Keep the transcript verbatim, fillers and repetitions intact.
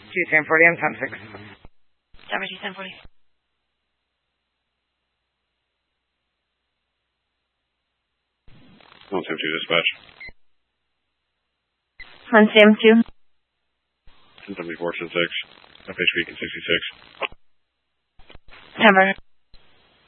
G ten forty and ten six. Tower G ten forty. one seven two dispatch. one seven two. ten seventy-four, ten six. F H P sixty-six. Tower.